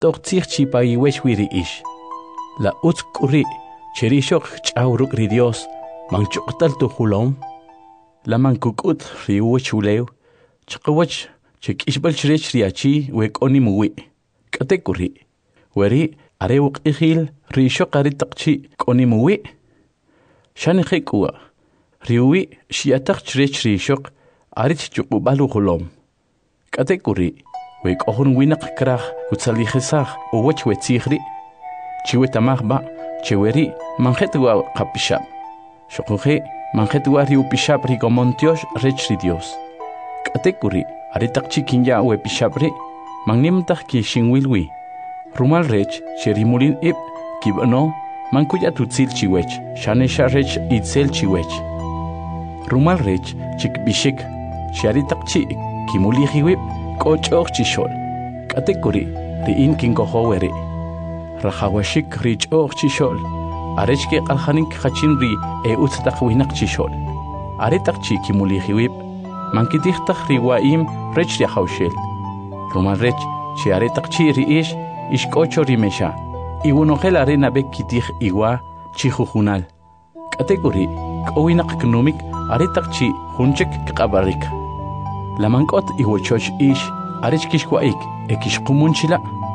toqtzih chipaiwech wiriish. La utzkuri cherishok ch'awruk ri Dios manchuqtal tu hulom. La mankukut riuwech uleu chqawach chekishbal chrech riachi wekoni muwi. Katekuri weri arewuk ihil rishok aritaqchi koni muwi. Shani khekua riuwi shiatak chrech rishok arit chuqbalu hulom. Katekuri wek'ohun winak kraj utzalijesaj uwech wetzihri chiwetamajba cheweri manjetwa qapishab shoqoje manjetwa riupishab rigomontiosh rech ri Dios katekuri aritaq chikinya wepishabri magnimtaj ki shinwilwi rumal rech cherimulin ib kibno mankuya tutzil chiwech shanesha rech itzel chiwech rumal rech chikbishik sharitaq chi kimulijiwib koch'oq chishol katekuri ri'in kinkohoweri rajawashik rich'oq chishol arech ke qaljanin khachin ri utztaq winaq chishol aretaq chi kimulijiwib mankitijtaj riwaim rech riajawshel rumal rech chi aretaq chi ri'ish ishk'ocho rimesha iwunojel arena bek kitij iwa chi jujunal katekuri k'owinaq knumik aretaq chi junchek kqabarik la mankot iwochoch ish arech kishwaik ekishqumunchila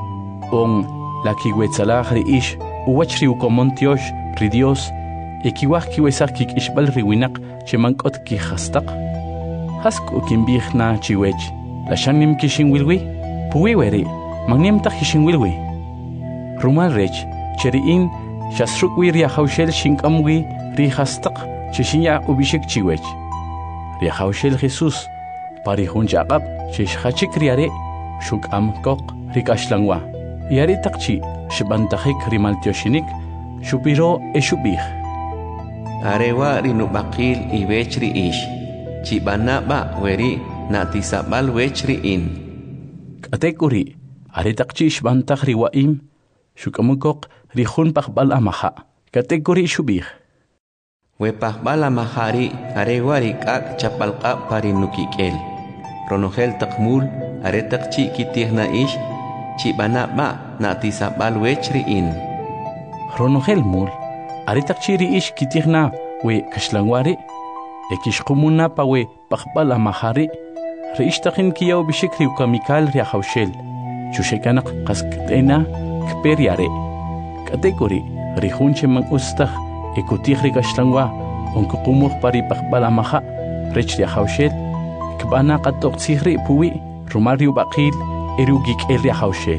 on la kiwetsalaj ri ish uwach ri ukomontiosh ri Dios ekiwaj kiwesaj kikishbal ri winaq che mankot kijastaq hasku kimbijna chiwech la shanim kishinwilwi puwi weri magnimtaj kishinwilwi rumal rech cheriin shasrukwi riajawshel shinkamwi ri jastaq chishinya ubishik chiwech riajawshel Jesus parihun chaqab chishachik riare shuk am kok rikashlangwa yari takchi shibantajik rimaltioshinik shupiro eshubih arewa rinubakil iwech riish chibanaba weri natisabal wech riin katekuri are takchi shibantaj riwaim shuk amukok rihun pakbal amaha katekuri shubih wepakbal amahari arewa rikak chapalqa parinukikel Ronogel takmul aretak chi kitihna ish chi banaba natisabal wechriin. Ronogel mul aretak chi ri ish kitihna we kashlangwari ekishqumuna pa we pakbal amahari reishtakin kiyaw bishikri ukamikal riajawshel chushekanak qasketena kperiare katekuri rihunche man ustaj ekutihri kashlangwa onkuqumuj pari pakbal amaha rech riajawshel kbana qatoq tsihri puwi rumario baqil erugik riajawshel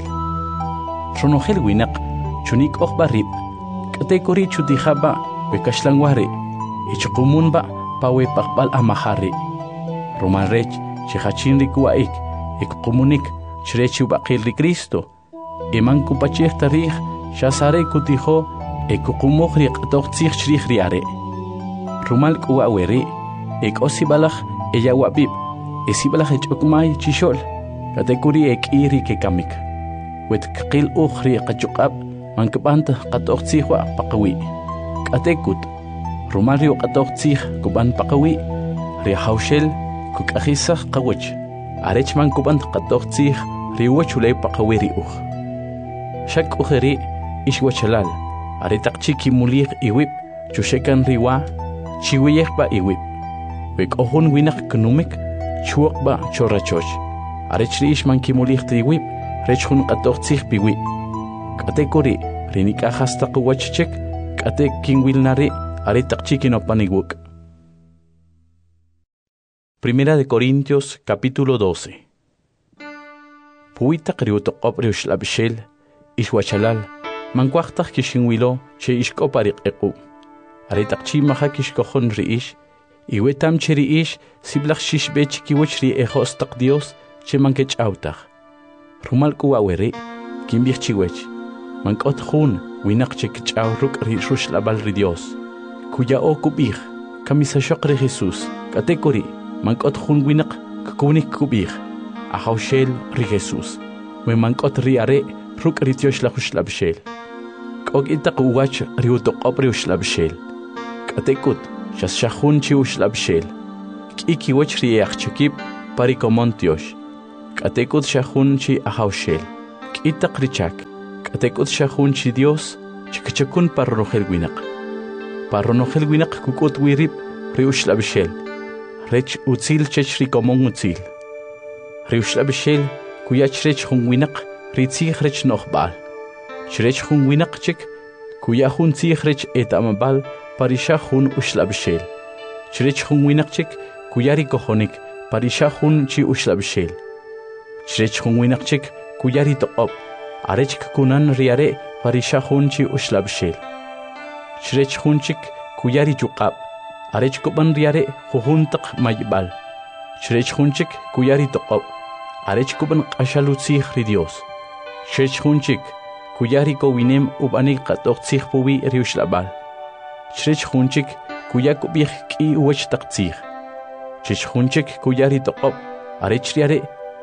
ronogel winaq chunik oqbarib katekuri chutijaba bekashlangwari ichqumunba pawe paqbal amahari rumarech chihachin rikuaik ekqumunik chrechu baqil ri Cristo eman kupachej tarij shasare kutijo ekqumoj ri qatoq tsih chrij riare rumal kuaweri ekosibalaj eyawabib esibalaj echokmay chishol katekuri ekiri kekamik wet qil ukhri qachuqab mankbant qatoq tsihwa paqawi katekut rumario qatoq tsih kuban paqawi riajawshel kuk'ajisaj qawach arech mankubant qatoq tsih riwachulay paqawi riuj shak ujeri ishwachalal aretaq chikimulij iwib chushekan riwa chiwiyejba iwib wek'ojun winaq knumik chuqba chorachoch arech riish mankimulij triwib rechjun qatoq tsih piwi katekuri rinik'ajastaq wachchek k'atek kinwilnari aretaq chikinopaniwuk. Primera de Corintios capítulo 12. Puitaq riutoqob riuxlabshel ishwachalal mankuajtaj kishinwilo che ishk'opariq'iqu aretaq chimaja kishkojon riish iwetam che riish siblaj shishbech kiwach ri ejostaq Dios che mankech'awtaj rumal kuwaweri kimbij chiwech mank'ot jun winaq che kich'aw ruk' ri ruxlabal ri Dios kuya'o kubij kamisashoq ri Jesus katekuri mank'ot jun winaq kukunik kubij ajawshel ri Jesus we mank'ot ri are ruk' ri tioxlaj uxlabshel k'ok itaq uwach ri utoqob ri uxlabshel katekut shashajun chi uxlabshel k'iki wach ri ajchikib parikomontiosh katekut shajun chi ajawshel k'itak richak, katekut shahun chi Dios, chikachakun parronogel winak. Parronogel winak kukut wirip, riushla bishel. Rech utzil chech rikomong utzil. Riushla bishel, kuyach rech hun winak, ritzich rech nochbal. Chrech hun winak chik, kuyahun tzich rech etamabal, parisha hun ushla bishel. Chrech hun winak chik, kuyari kohonik, parisha hun chi ushla bishel. Chrech hun winak chik, kuyari toqop, arech kunan riare, parisha hun chi ushla bishel. Chrech hun chik, kuyari juqab, arech kuban riare, huhuntak mayibal. Chrech hun chik, kuyari toqop, arech kuban qashalutzich ridios. Chrech hun chik, kuyari ko winem ubanik qatok tzich puwi riushlabal. Chrech hun chik, kuyakubich ki uwech taqtzich. Chrech hun chik, kuyari toqop, arech riare,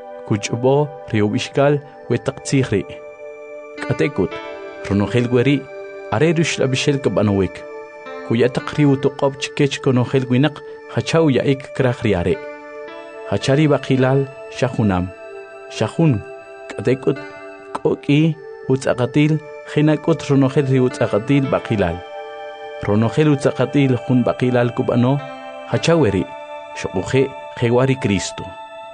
kuchbo riubishkal wetaqtzich ri. Katekut, ronogel gweri, are riushlabishel kabanowik. Kuyatak riu toqop chikech konogel gwinak, hachaw yaik krach riare. Hachari bakilal, shahunam. Shahun, katekut, koki, utzaqatil, jinakut ronogel riu utzaqatil bakilal. Ronogel utzaqatil jun bakilal kubano, hachaweri, shokuje, jewari Cristo.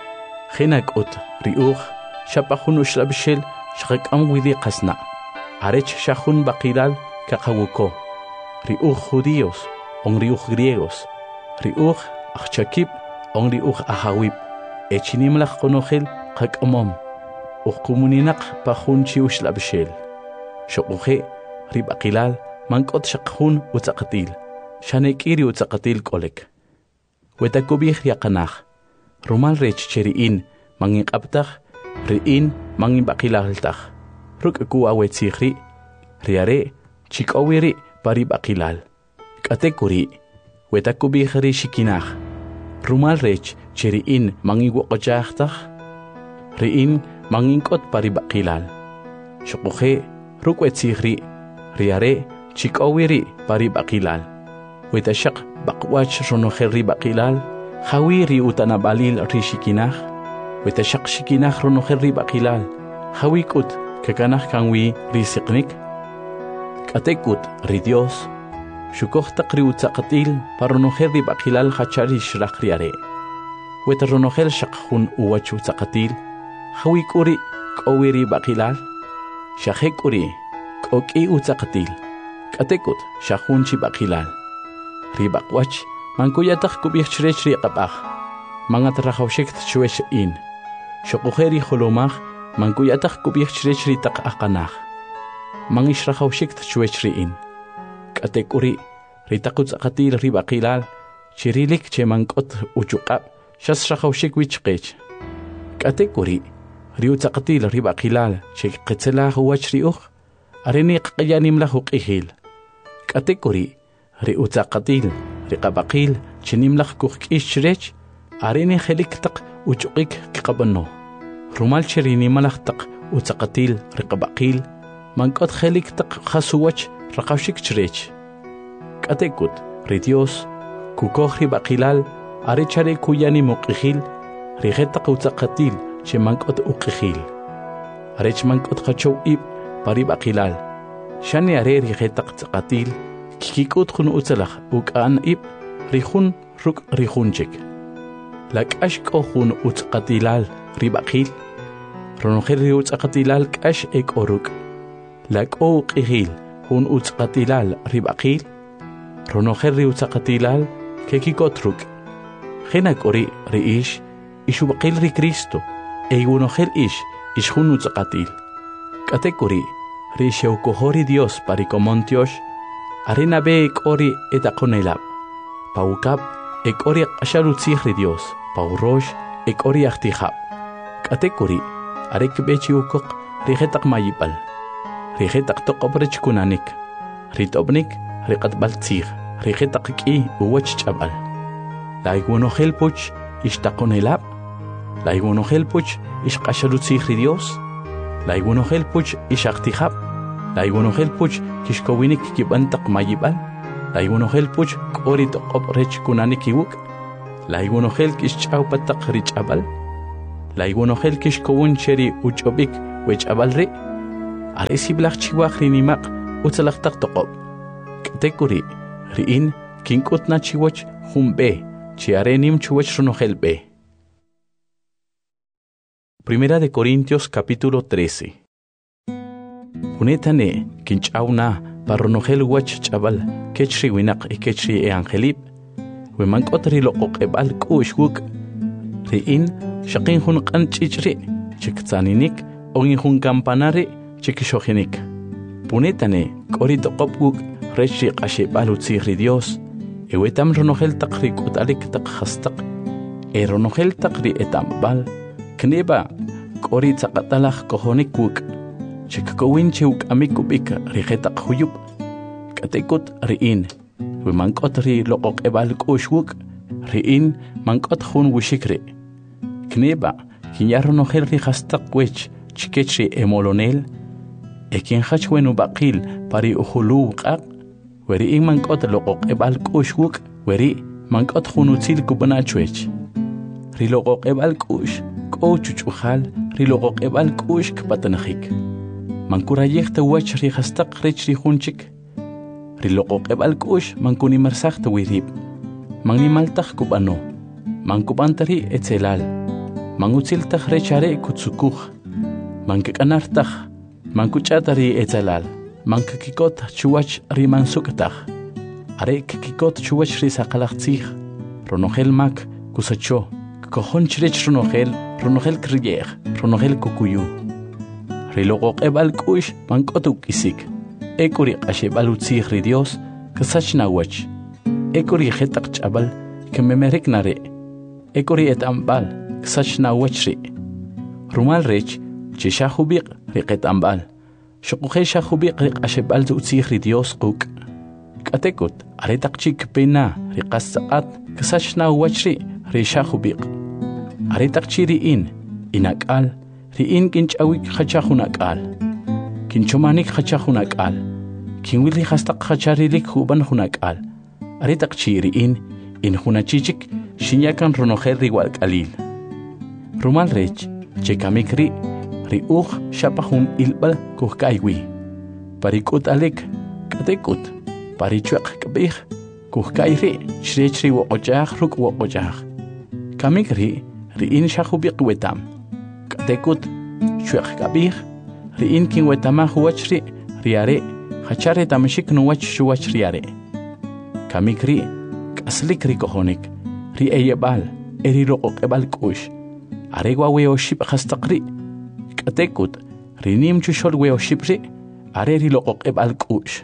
Jinakut, riuj, shapahun ushlabishel, shakam widi qasna. Arech shahun bakilal, kakawuko. Riuj judíos, on riuj griegos. Riuj achakib, on riuj ahawib. Echinimlach konogel, kakamom. Uqumuninaq pahun chi ushlabishel. Shokuje, ribakilal, mankot shakhun utzaqatil. Shanekiri utzaqatil kolek. Wetakubih yakanach. Rumal rech cheriin, mangin kaptach, riin, mangin bakilaltach. Ruk kuwa wetzihri, riare, chikawiri, pari bakilal. Katekuri, wetakubih ri shikinach. Rumal rech cheriin, mangin wakochachtach, riin, mangin kot pari bakilal. Shokuje, ruk wetzihri, riare, chikawiri, pari bakilal. Wetashak bakwach ronogel bakilal, hawi ri utanabalil ri shikinach. Wetashak shikinach ronogel bakilal, hawi kut kakanach kanwi ri siknik. Katekut ri Dios, shukohtak ri utzaqatil paronogel bakilal hachari shrach riare. Wetaronogel shakhun uwach utzaqatil, hawi kuri kowiri bakilal, shahekuri koki utzaqatil. Katekut shahun chi bakilal. Ribakwach, mankuyatak kubich chrech riqapach. Mangat rahawshik tchwesh in. Shokujeri holomach, mankuyatak kubich chrech ritaq akanach. Mangish rahawshik tchwesh in. Katekuri, ritakut akatil ribakilal, chirilik che mankot uchuqab, shas rahawshik wichqech. Katekuri, riutzaqatil ribakilal, che qetzelah uwach riuch, areni qyanim lahuk ihil. Katekuri, riutzaqatil, riqabaqil, chinimlaq kuqk'ishrech, arini kheliktaq uchuqik kiqabanno. Rumal chirinimalaqtaq utzaqatil, riqabaqil, mankot kheliktaq khasuwach, raqawshik chrech. Katekut, ri Dios, kukoh ribaqilal, arichare kuyani muqihil, rigetaq utzaqatil, che mankot uqihil. Arech mankot khachow ib, paribaqilal, shani are rigetaq tzaqatil, kikikut khun utzalach ukan ib rihun ruk rihunchik. Lak ashko khun utzqatilal ribaqil. Ronogel ri utzqatilal kash ek oruk. Lak o qihil hun utzqatilal ribaqil. Ronogel ri utzqatilal kikikot ruk. Khinak ori ri ish ishubaqil ri Cristo. Eygunogel ish hun utzqatil. Katekuri ri sheukohori Dios parikomontiosh. Arena be ekori etakonelab. Paukab ekori ashalutzihri Dios. Paurosh ekori achtihab. Katekuri arek bechi ukok rigetak mayibal. Rigetak toqobrech kunanik. Ritobnik riqatbal tzih. Rigetak ki uwach chabal. Laigunohel puch ishtakonelab. Laigunohel puch ishqashalutzihri Dios. Laigunohel puch ishachtihab. Laigunohel puch kishkowinik kibantak mayibal. Laigunohel puch kori toqobrech kunanik iwuk. Laigunohel kishchawpatak richabal. Laigunohel kishkowun cheri uchobik wech abalri are siblach chiwach rinimaq utzalaqtaq toqob k'tekuri ri'in kink'utna chiwach jumbe chi arenim chuwach runojelbe. Primera de Corintios capítulo 13. Junetane kinch'awna parronojel wach chabal kechri winaq y kechri e angelib wemank'otri loqoq'eb'al k'u'x wuk' ri'in shaqin jun q'an ch'ichri chiktzaninik ogin jun campanari chikixojinik punetane k'ori toqob wuk' rech ri q'axeb'al utzij ri Dios ewetam ronojel taq ri k'ut'alik taq jastaq e ronojel taq ri etamb'al kneba k'ori tzaqatalaj kojonik wuk' chikkowin chiwk'amik kub'ik ri jetaq juyub' k'atekut ri'in wemank'ot ri loqoq'eb'al k'u'x wuk' ri'in mank'ot jun wixik ri' kneba kinya ronojel ri jastaq wech chikech ri emolonel e kinjach wenu baqil pari ujulu q'aq weri'in mank'ot loqoq'eb'al k'u'x wuk' weri' mank'ot jun utzil kub'nachwech ri loqoq'eb'al k'u'x k'o chuch'ujal ri loqoq'eb'al k'u'x kpatanajik mankurayej tawach ri jastaq rech ri junchik ri loqoq'eb'al k'u'x mankunimarsaj tawirib mannimaltaj kub'ano mankub'antari etzelal mangutziltaj rech are kutzukuj mankik'anartaj mankuch'ata ri etzelal mankikikot chuwach ri mansuk'taj are kikikot chuwach ri saqalaj tzij ronojel mak kusacho kojon chirech ronojel kriyej ronojel kukuyu ri loqoq'eb'al k'u'x mank'ot uk'isik eku ri q'axeb'al utzij ri Dios ksach nawach eku ri jetaq ch'abal kememerik nare eku ri et'amb'al ksach nawach ri rumal rech chi xajubiq ri qet'amb'al xoqujel xajubiq ri q'axeb'al utzij ri Dios quk' k'atekut are taq chik pena ri qas tzaqat ksach nawach ri xajubiq are taq chi ri'in inak'al ri'in kinch'awik jacha jun ak'al kinchomanik jacha jun ak'al kinwil ri jastaq jacharilik jub'an jun ak'al are taq chi ri'in in jun achichik xinyakan ronojel ri walk'alil rumal rech chekamik ri uj xapa jun ilb'al kujk'aywi pari k'ut'alik k'atekut pari chweq k'b'ij kujk'ay ri chirech ri woq'och'aj ruk' woq'och'aj kamik ri'in xajubiq wetam k'atekut chweq k'ab'ij ri'in kinwetamaj wach ri are jachare tamxik nuwach xuwach ri are kamik k'aslik ri kojonik ri eyeb'al eri loqoq'eb'al k'u'x are waweoxib' jastaq ri k'atekut ri nim chuxol weoxib' ri are ri loqoq'eb'al k'u'x.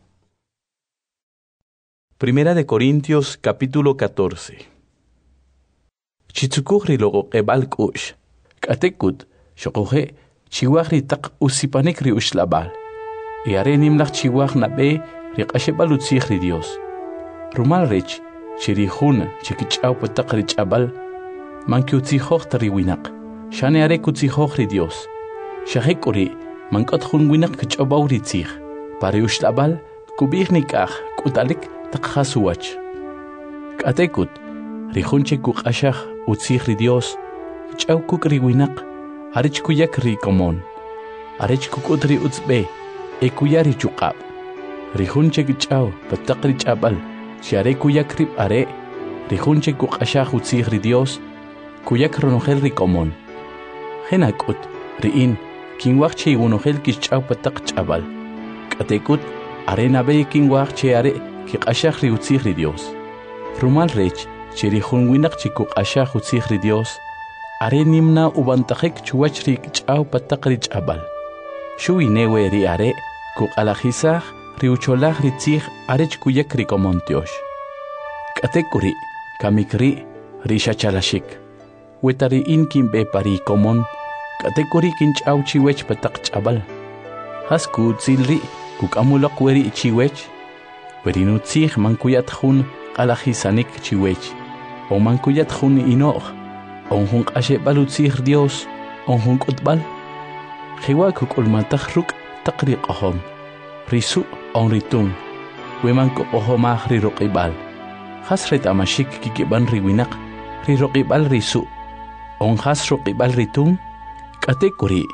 Primera de Corintios capítulo 14. Chitzukuj ri loqoq'eb'al k'u'x k'atekut xoquje chiwaj ri taq usipanik ri uxlab'al y are nimlaj chiwaj nab'e ri q'axeb'al utzij ri Dios rumal rech chiri jun chikich'aw pataq ri ch'ab'al mankiutzijoj ta ri winaq xane are kutzijoj ri Dios xajek'u ri mank'ot jun winaq kich'ob'aw ri tzij pari uxlab'al kub'ij nik'aj k'ut'alik taq jasuwach k'atekut ri jun chikuq'axaj utzij ri Dios ch'aw kuk' ri winaq arech kuyak ri komon arech kuk'ut ri utzb'e e kuya ri chuq'ab' ri jun chekch'aw pataq ri ch'ab'al xare kuyak rib' are ri jun chekuq'axaj utzij ri Dios kuyak ronojel ri komon jena k'ut ri'in kinwaj che wonojel kixch'aw pataq ch'ab'al k'atekut are nab'e kinwaj che are kiq'axaj ri utzij ri Dios rumal rech che ri jun winaq chekuq'axaj utzij ri Dios are nimna ubantajik chuwach ri kch'aw pataq ri ch'ab'al xuwi newe ri are kuq'alajisaj ri ucholaj ri tzij arech kuyak ri komon tiox k'ateku ri kamik ri xachalaxik weta ri'in kinb'e pari komon k'ateku ri kinch'aw chiwech pataq ch'ab'al jas kutzil ri kuk'amuloq weri chiwech weri nutzij mankuyat jun q'alajisanik chiwech o mankuyat jun ino'j on jun q'axeb'al utzij Dios on jun k'utb'al jewa kuk'ulmantaj ruk' taq ri q'ojom ri su' on ri tun weman koq'ojomaj ri roq'ib'al jas ret'amaxik kikib'an ri winaq ri roq'ib'al ri su' on jas roq'ib'al ri tun k'ateku ri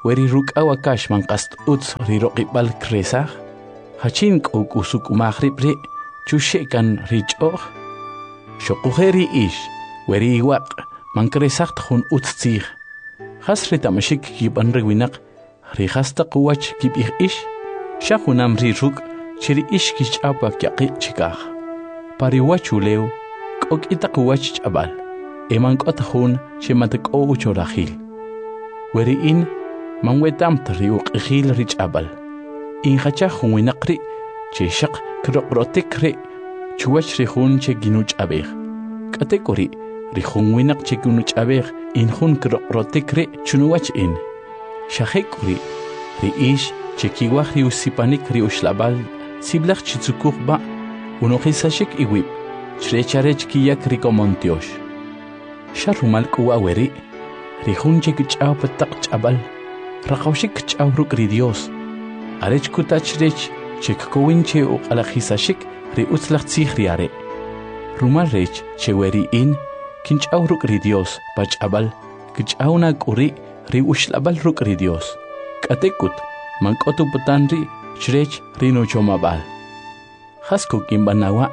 weri ruk'awa kash man qast utz riroqibal kresaj hachin k'uk usuk umajribri chushekan rich'oj shoqujeri ish weri iwaq man kresaj tjun utz tzij has ritamashik kiban rewinaq rihasta quwach kib'ij ish shajunam riruk chiri ish kich'apa kyaqi chikaj pariwach ulew k'ok itaq uwach ch'abal eman k'ot jun xematak'o uchorajil weri in man wetamt riuq'ijil rich'abal injachaj jun winaq ri chexaq kroqrotik ri chuwach rijun che ginuch'abej k'atek'ori rijun winaq che ginuch'abej injun kroqrotik ri chunuwach in xajek'ori ri ish che kiwaj riusipanik riuxlabal siblaj chitzukuj ba unojisashik iwib chrecharech kiyak rikomontiosh sharumal k'uwa weri rijun che kich'aw pataq ch'abal raqawshik kich'aw ruk' ri Dios arech kutachrech che kkowin che uq'alajisashik ri utzlaj tzij ri are rumal rech che weri in kinch'aw ruk' ri Dios pach'abal kich'aw na k'uri ri uxlabal ruk' ri Dios k'atekut man k'otu putan ri chrech ri nochomabal jasku kinbanawa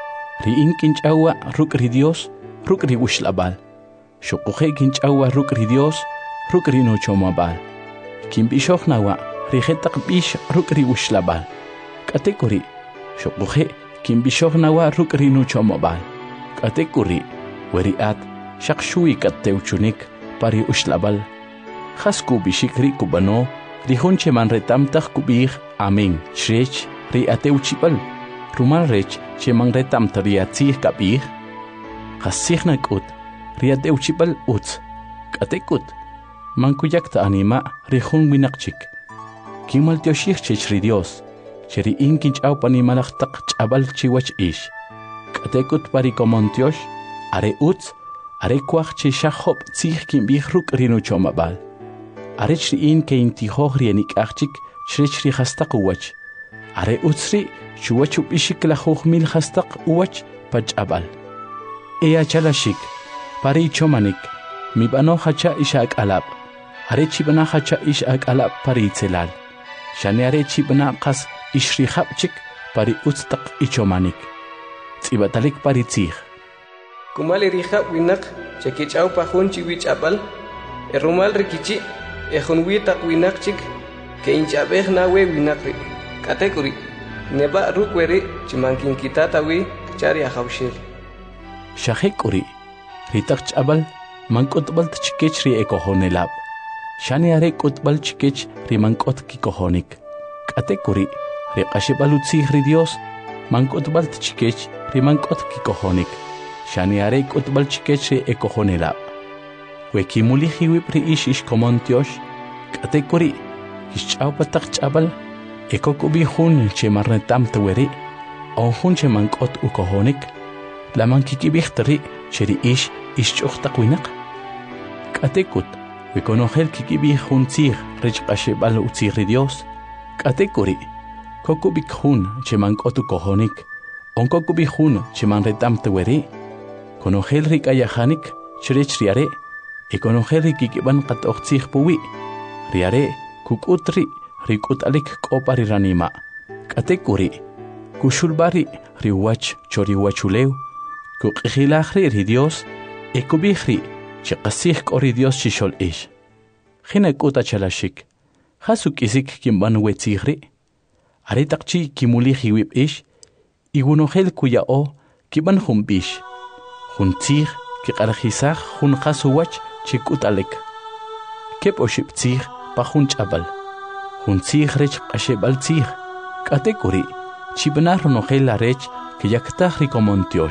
ri in kinch'awa ruk' ri Dios ruk' ri uxlabal xuquje kinch'awa ruk' ri Dios ruk' ri nochomabal kinb'ixoj nawa ri jetaq b'ix ruk' ri uxlabal k'atek'ori xuquje kinb'ixoj nawa ruk' ri nochomabal k'atek'ori weri at xaq xuy kattewchunik pari uxlabal jasku b'ixik ri kub'ano ri jun che man retamtaj kub'ij amen chrech ri atewchib'al rumal rech che man retamt ri atzij kab'ij qasij nak'ut ri atewchib'al utz k'atek'ut man kuyak ta'anima ri jun winaq chik kinmaltioxij chech ri Dios che ri in kinch'aw panimalaj taq ch'abal chiwach ish k'atek'ut parikomontiox are utz are kuaj che xajob' tzij kinb'ij ruk' ri nochomab'al arech ri in ke intijoj ri enik'aj chrech ri jastaq uwach are utz ri chuwach ub'ixik lajuj mil jastaq uwach pach'abal achalaxik pari ichomanik mib'anoj hacha ix ak'alab' are chib'ana hacha ix ak'alab' pari itzelal xane are chib'ana qas ix rijab' chik pari utz taq ichomanik tz'ib'atalik pari tzij kumal rijab' winaq che kich'aw pa jun chiwich'ab'al rumal rikichi' jun taq winaq chik ke inch'ab'ej nawe winaq ri k'atek'ori neba' ruk' weri chiman kinkitatawi chari ajawxel xajek'ori ri taq ch'abal man k'utb'al chikech ri ekojonelab' xane are k'utb'al chikech ri man k'ot kikojonik k'atek'ori ri q'axib'al utzij ri Dios man k'utb'al chikech ri man k'ot kikojonik xane are k'utb'al chikech ri ekojonelab' we kimulij iwib' ri ix komontiox k'atek'ori kixch'aw pataq ch'abal ekok'ub'ij jun che man retamt weri o jun che man k'ot ukojonik laman kikib'ijt ri che ri ix ch'uj taq winaq k'atek'ut we konojel kikib'ij jun tzij rech q'axib'al utzij ri Dios k'atek'ori kokub'ik jun che man k'ot ukojonik o kokub'ij jun che man retamt weri konojel ri k'ayajanik chrech ri are konojel ri kikib'an qat'oj tzij puwi' ri are kuk'ut ri k'ut'alik k'o pa ri ranima' k'atek'ori kuxulb'a ri wach chori wachulew kuq'ijilaj ri Dios kub'ij ri che qasij k'o ri Dios chixol'ix jina k'ut achalaxik jasu k'isik kinb'an we tzij ri are taq chi kimulij iwib' ix iwunojel kuya'o kib'an jun b'ix jun tzij kiq'alajisaj jun qas uwach che k'ut'alik keb' oxib' tzij pa jun ch'abal jun tzij rech q'axib'al tzij k'atek'ori chib'ana ronojel arech kiyaktaj ri komontiox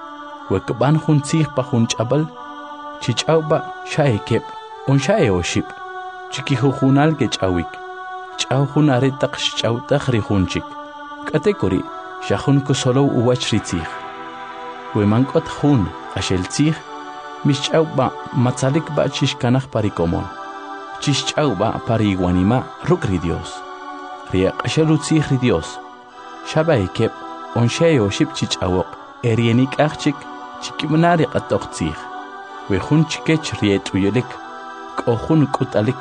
we kb'an jun tzij pa jun ch'abal chich'awb'a xa'e keb' on xa'e oxib' chikijujunal kech'awik ch'aw jun are taq xch'awtaj ri jun chik k'atek'ori xa jun kusolow uwach ri tzij we man k'ot jun q'axel tzij mixch'awb'a matzalikb'a chixkanaj pa ri komon chixch'awb'a pa ri iwanima' ruk' ri Dios ri q'axel utzij ri Dios xab'e keb' on xa'e oxib' chich'awoq ri enik'aj chik chikib'ana ri q'atoj tzij we jun chikech ri et'uyelik k'o jun k'ut'alik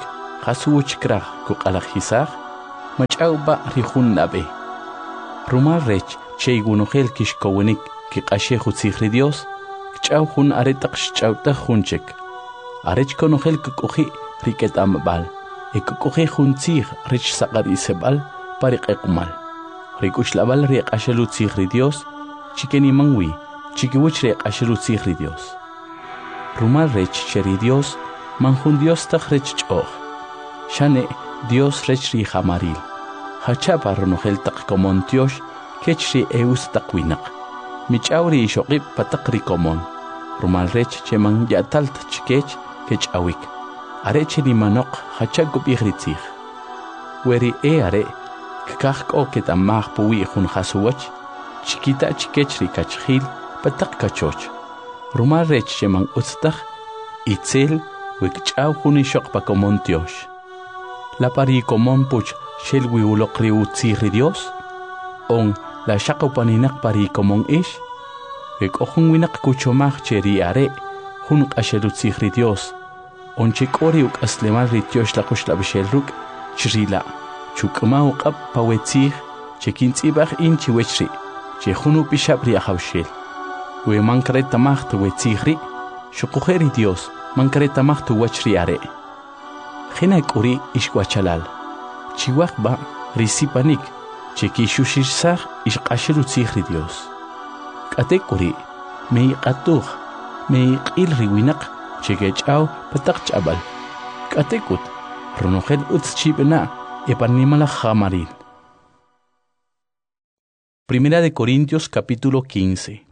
Khasuchkrah kuqalajisaj mach'awba rijun nabe. Rumal rech cheygunojel kishkowenik kiqashe jutzij ri Dios kch'aw jun aretaq xch'awtaj junchek. Arech konojel kukuji riketambal. Kukuji juntzij rech saqar isebal pariqeqmal. Rikuxlabal riqashelu tzij ri Dios chikenimanwi chikiwich riqashelu tzij ri Dios. Rumal rech cheri Dios manjun Dios taj rech ch'oj. Shane Dios rech ri jamaril. Hachapa ronojel taq komon Tiosh kech ri eus taq winaq. Mich'aw ri ixoqib pataq ri komon. Rumal rech cheman yatalt chikech kech awik. Are cheni manoq hacha gubih ri tzij. Weri are kakaj k'o ketamaj puwi jun jasuwach chiquita chikech ri kachjil pataq kachoch. Rumal rech cheman utztaj itzel wikch'aw jun ixoq pa komon Tiosh. La pari komon puch shel wiuloq ri utzij ri Dios on la shaqopaninak pari komon ish k'o jun winaq kuchomaj cheri are jun q'axel utzij ri Dios on chik'ori uk'aslemal ri Tiosh la quxlab'ixel ruk' chrila chuk'ma uq'ab pa wetzij chekintz'ib'aj in chiwech ri che jun upixab ri ajawxel we mankaretamaj tuwetzij ri xuquje ri Dios mankaretamaj tuwach ri are. Jena k'uri ixwachalal chiwaqba risipanik chekixuxisaj ixq'axel utzij ri Dios. K'ate k'uri meiq'atuj meiq'il ri winaq chekech'aw pataq ch'abal. K'ate k'ut ronojel utz chib'na epanimalaj jamaril. Primera de Corintios capítulo 15.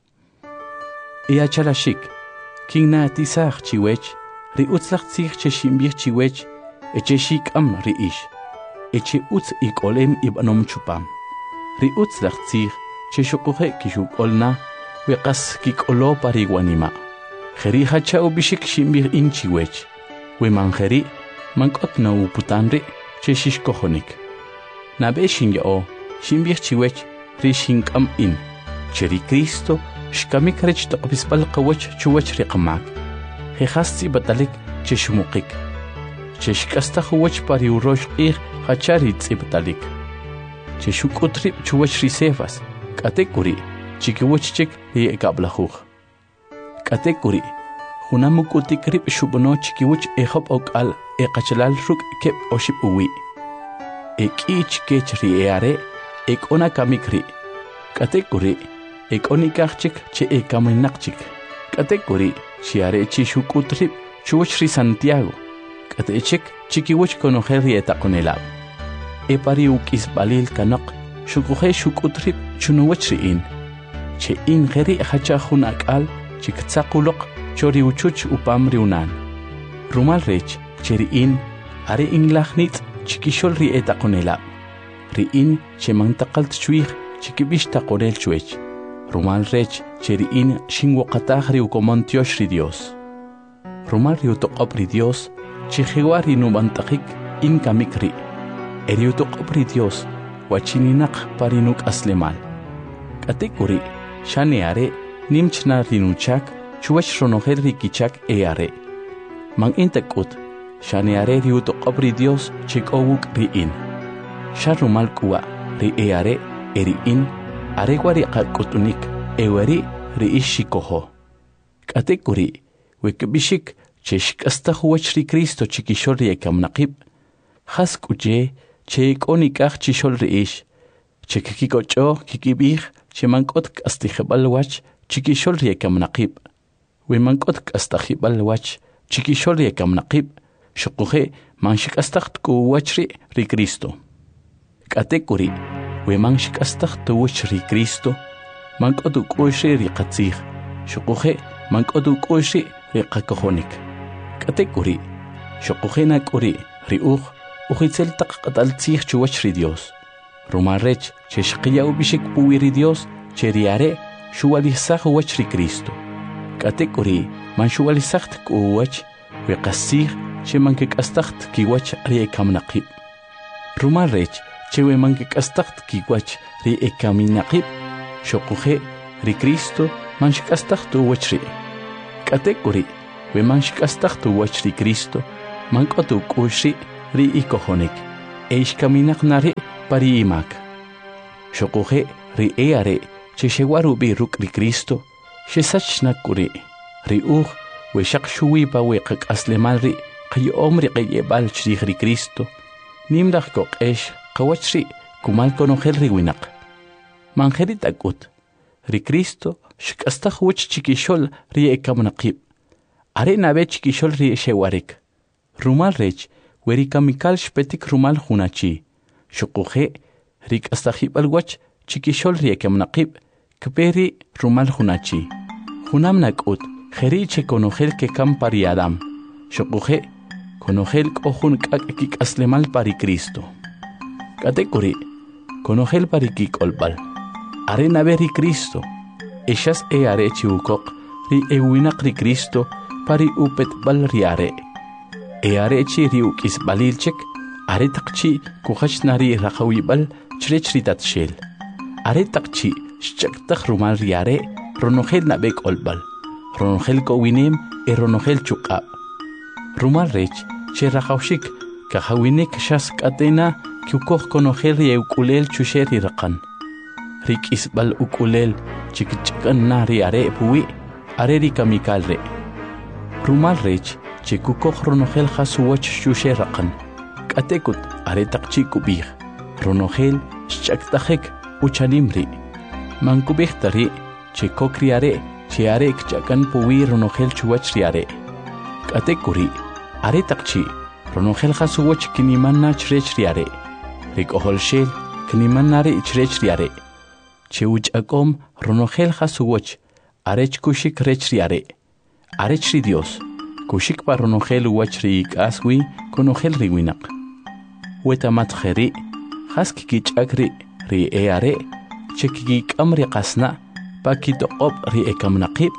Chalashik kinna tisaj chiwech ri utzlaq tzij che ximbij chiwech eche xik'am ri ix eche utz ik'olem ib'anom chupam ri utzlaq tzij che xuquje kixuk'olna weqas kik'olo pariwanima jeri hacha ubixik ximbij in chiwech we manjeri mank'ot na uputan ri che xixkojonik nabe xinya'o ximbij chiwech ri xink'am in cheri Cristo xkamik rech toqbisbal qawach chuwach ri qamak jehasti batalik che shumuqik che xk'asta juwach pari urosh q'ij hachari tz'ibtalik che xuk'utrib chuwach ri Cefas k'ate k'uri chikiwach chik ri ek'ablajuj k'ate k'uri junam uk'utik rib xub'no chikiwach ejob ok'al eqachalal ruk' keb' oxib' uwi ek'i chikech ri are ek'ona kamik ri k'ate k'uri ek'onikaj chik che ekaminaq chik k'ate k'uri xiare chi xuk'utrib chuwach ri Santiago k'ate chik chikiwach konojel ri etaqonelab epari uk'isb'alil kanoq xukuje xuk'utrib chunuwach ri in che in jeri hacha jun ak'al chiktz'aquloq chori uchuch upam ri unan rumal rech che ri in are inlaj nitz' chikixol ri etaqonelab ri in che mantaqalt chwij chikib'ix taqorel chwech rumal rech che ri in xinwoqataj ri ukomon Tiosh ri Dios rumal ri utoq'ob ri Dios che jewa ri numantaqik in kamik ri eri utoq'ob ri Dios wachininaq pari nuk'aslemal k'ate k'uri xane are nimchna ri nuchak chuwach ronojel ri kichak are man inta k'ut xane are ri utoq'ob ri Dios che k'o wuk' ri in xa rumal k'uwa ri are eri in are wari qak'utunik ewari ri ix xikojo k'ate k'uri wekb'ixik che xk'asta juwach ri Cristo chikixol ri ekamnaqib jas k'uche che k'onikaj chixol ri ix che kikikoch'o kikib'ij che mank'ot k'astijeb'al wach chikixol ri ekamnaqib we mank'ot k'astajib'al wach chikixol ri ekamnaqib xuquje man xik'astaj tk'uwach ri Cristo k'ate k'uri we man xik'astaj tuwach ri Cristo mank'ot uk'u'x ri qatzij xuquje mank'ot uk'u'x ri qakojonik k'ate k'uri xuquje na k'uri ri uj ujitzel taq q'atal tzij chuwach ri Dios rumal rech che xqiya ubixik puwi ri Dios che ri are xuwalisaj wach ri Cristo k'ate k'uri man xuwalisaj tk'uwach we qasij che man kik'astaj tkiwach ri ekamnaqib rumal rech che we man kik'astaj tkiwach ri ekaminaqib xuquje ri Cristo man xik'astaj tuwach ri k'ate k'uri we man xik'astaj tuwach ri Cristo manqotu kushi ri ikohonik eishkaminak nari pari imak shokuhe ri eare cheshewaru bi ruk ri Cristo shesachna kuri ri we shakshui pa we aslemal ri qayo omri qayebal chri ri Cristo nimlach koqesh qawachri kumal konogel ri winak mangerit akut ri Cristo shkasta khwch chikishol ri ekamnaqib are nabe chikishol ri shewarik rumal rech weri kamikal shpetik rumal hunachi shuquhe rik astahib alwach chikishol ri ekamnaqib kperi rumal hunachi hunam nakut kheri che konogel ke kam pari adam shuquhe konogel kohun kik aslemal pari Cristo katekuri konogel pari kik olbal are nabe ri Cristo eshas are chiukok ri ewinak ri Cristo pari upet bal riare are chi ri ukis balilchek are takchi kukhach nari rakhawi bal chri tatshel are takchi shchaktakh rumal riare ronogel nabek olbal ronogel ko winem ronogel chuqa rumal rech che rakhawshik kahawinek shas katena kyukokh konogel ri ukulel chusheri raqan rik isbal ukulel chikchakan nari are puwi are ri kamikal re rumal rech chikuko ronogel khasuwach shushe raqan katekut are taqchi kubih ronogel chaktakhek uchanimri mankubih tari chikokri are chiare chakan puwi ronogel chuwach riare katekuri are taqchi ronogel khasuwach kinimanna chrech riare rik oholshel kinimanari chrech riare cheuch akom ronogel khasuwach arech kushik rech riare arech ri Dios kushik pa ronogel wachri aswi konogel riwinak wetamat kheri khaski chakri ri eare cheki kamri qasna pakito qop ri ekamnaqib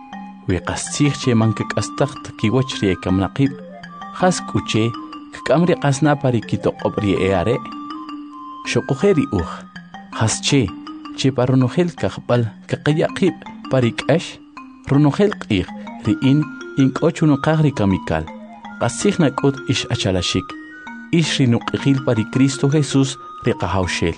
wi qastikh che mankik astacht ki wachri ekamnaqib khaskuche kamri qasna pari kito qop ri eare shoqkheri khasche che paronogel kakhbal kaqyaqib parikash ronogel qih riin inkochuno qagri kamikal qasikhna kut ish achalashik ish rinuqil pari Cristo Jesus riqahawshel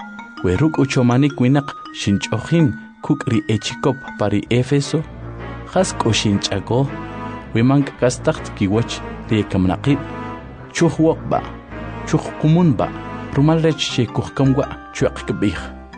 weruk uchomanik winak shinchojin kukri echikop pari Efeso khas koshinchago wemank kastacht kiwach rikamnaqib chuhwaqba chuhkumunba rumalrech che kuhkamwa chuaqkbih